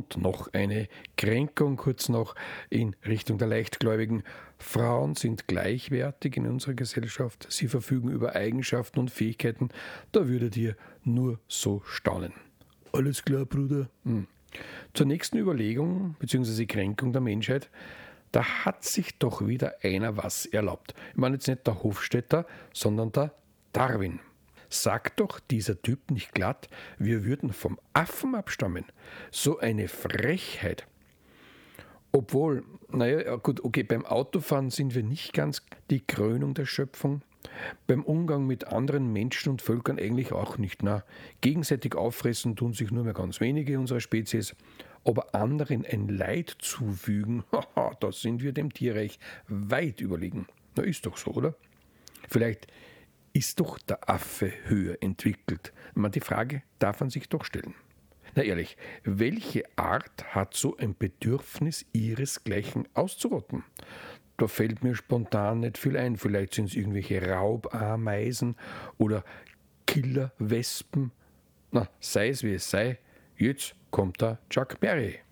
Und noch eine Kränkung, kurz noch in Richtung der Leichtgläubigen. Frauen sind gleichwertig in unserer Gesellschaft. Sie verfügen über Eigenschaften und Fähigkeiten. Da würdet ihr nur so staunen. Alles klar, Bruder? Zur nächsten Überlegung bzw. Kränkung der Menschheit. Da hat sich doch wieder einer was erlaubt. Ich meine jetzt nicht der Hofstädter, sondern der Darwin. Sagt doch dieser Typ nicht glatt, wir würden vom Affen abstammen. So eine Frechheit. Obwohl, naja, gut, okay, beim Autofahren sind wir nicht ganz die Krönung der Schöpfung. Beim Umgang mit anderen Menschen und Völkern eigentlich auch nicht. Na, gegenseitig auffressen tun sich nur mehr ganz wenige unserer Spezies. Aber anderen ein Leid zufügen, haha, da sind wir dem Tierreich weit überlegen. Na, ist doch so, oder? Vielleicht ist doch der Affe höher entwickelt? Die Frage darf man sich doch stellen. Na ehrlich, welche Art hat so ein Bedürfnis, ihresgleichen auszurotten? Da fällt mir spontan nicht viel ein. Vielleicht sind es irgendwelche Raubameisen oder Killerwespen. Na, sei es wie es sei, jetzt kommt der Chuck Berry.